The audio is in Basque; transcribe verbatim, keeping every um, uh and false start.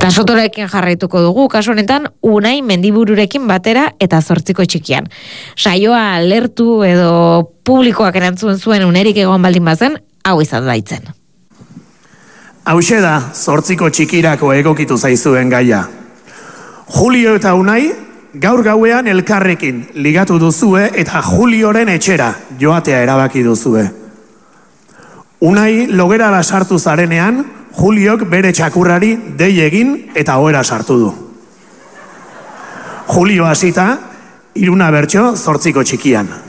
Basotorekin jarraituko dugu, kasu honetan Unai Mendibururekin batera eta Zortziko txikian. Saioa lertu edo publikoak erantzun zuen unerik egon baldin bazen, hau izan daitzen. Hauxe da Zortziko txikirako egokitu zaizuen gaia. Julio eta Unai gaur gauean elkarrekin ligatu duzue eta Julioren etxera joatea erabaki duzue. Unai logerara sartu zarenean, Juliok bere txakurrari dei egin eta ohera sartu du. Julio hasita, Iruna bertso Zortziko txikian.